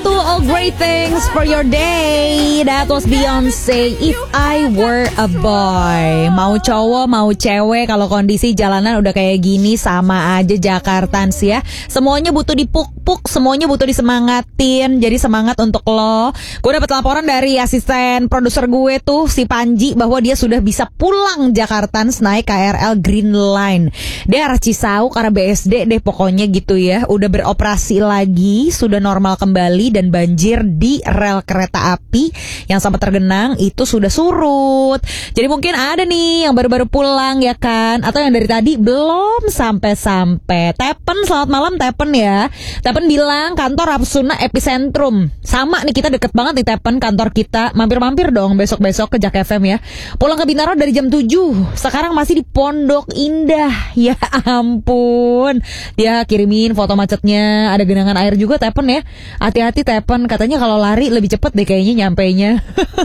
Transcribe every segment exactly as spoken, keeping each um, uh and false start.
satu, All Great Things for Your Day. That was Beyonce, If I Were a Boy. Mau cowok, mau cewek, kalau kondisi jalanan udah kayak gini sama aja Jakartans ya. Semuanya butuh dipuk-puk, semuanya butuh disemangatin. Jadi semangat untuk lo. Gue dapet laporan dari asisten produser gue tuh, si Panji, bahwa dia sudah bisa pulang Jakartans naik K R L Green Line. Dia arah Cisauk, arah B S D deh pokoknya gitu ya. Udah beroperasi lagi, sudah normal kembali, dan banjir di rel kereta api yang sempat tergenang itu sudah surut. Jadi mungkin ada nih yang baru-baru pulang ya kan, atau yang dari tadi belum sampai-sampai. Tepen, selamat malam Tepen ya. Tepen bilang kantor Rapsuna Epicentrum. Sama nih, kita deket banget nih Tepen, kantor kita. Mampir-mampir dong besok-besok ke Jak F M ya. Pulang ke Bintaro dari jam tujuh, sekarang masih di Pondok Indah. Ya ampun. Dia kirimin foto macetnya, ada genangan air juga Tepen ya. Hati-hati Tepen, katanya kalau lari lebih cepet deh kayaknya nyampainya.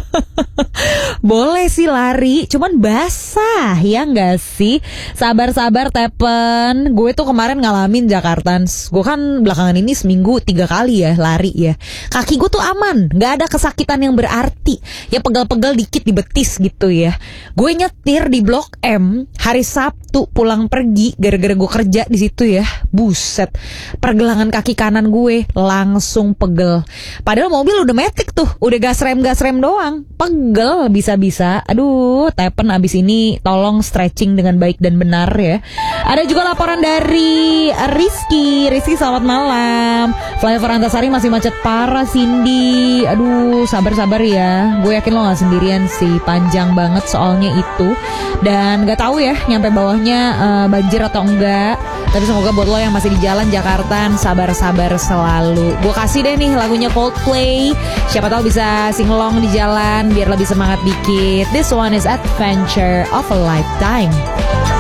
Boleh sih lari, cuman basah ya nggak sih? Sabar-sabar Tepen. Gue tuh kemarin ngalamin Jakartans. Gue kan belakangan ini seminggu tiga kali ya lari ya. Kaki gue tuh aman, nggak ada kesakitan yang berarti. Ya pegel-pegel dikit di betis gitu ya. Gue nyetir di Blok M hari Sabtu pulang pergi gara-gara gue kerja di situ ya. Buset, pergelangan kaki kanan gue langsung pegel. Padahal mobil udah metik tuh, udah gas rem gas rem doang, pegel bisa-bisa. Aduh, Tepen abis ini tolong stretching dengan baik dan benar ya. Ada juga laporan dari Rizky. Rizky selamat malam. Flyover Antasari masih macet parah Cindy. Aduh, sabar-sabar ya. Gue yakin lo gak sendirian sih, panjang banget soalnya itu. Dan gak tahu ya nyampe bawahnya uh, banjir atau enggak. Tapi semoga buat lo yang masih di jalan Jakarta, sabar-sabar selalu. Gue kasih deh nih lagunya Coldplay. Siapa tahu bisa singlong di jalan biar lebih semangat dikit. This one is Adventure of a Lifetime.